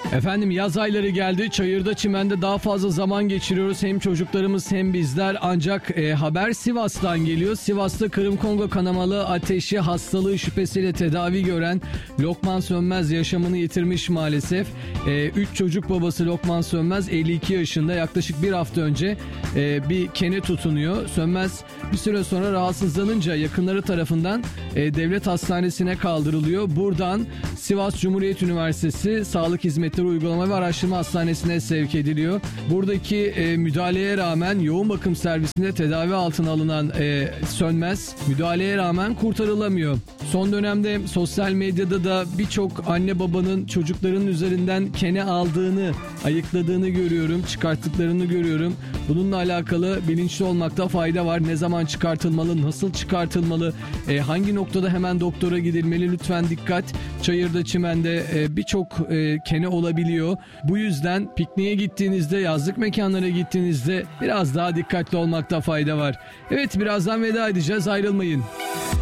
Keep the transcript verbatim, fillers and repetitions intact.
Efendim yaz ayları geldi. Çayırda çimende daha fazla zaman geçiriyoruz. Hem çocuklarımız hem bizler. Ancak e, haber Sivas'tan geliyor. Sivas'ta Kırım Kongo kanamalı ateşi hastalığı şüphesiyle tedavi gören Lokman Sönmez yaşamını yitirmiş maalesef. Üç e, çocuk babası Lokman Sönmez elli iki yaşında. Yaklaşık bir hafta önce e, bir kene tutunuyor. Sönmez bir süre sonra rahatsızlanınca yakınları tarafından e, devlet hastanesine kaldırılıyor. Buradan Sivas Cumhuriyet Üniversitesi Sağlık Hizmetleri Uygulama ve Araştırma Hastanesi'ne sevk ediliyor. Buradaki e, müdahaleye rağmen yoğun bakım servisinde tedavi altına alınan e, Sönmez müdahaleye rağmen kurtarılamıyor. Son dönemde sosyal medyada da birçok anne babanın çocuklarının üzerinden kene aldığını, ayıkladığını görüyorum, çıkarttıklarını görüyorum. Bununla alakalı bilinçli olmakta fayda var. Ne zaman çıkartılmalı, nasıl çıkartılmalı, e, hangi noktada hemen doktora gidilmeli, lütfen dikkat. Çayırda, çimende e, birçok e, kene olabiliyor. Bu yüzden pikniğe gittiğinizde, yazlık mekanlara gittiğinizde biraz daha dikkatli olmakta fayda var. Evet, birazdan veda edeceğiz, ayrılmayın.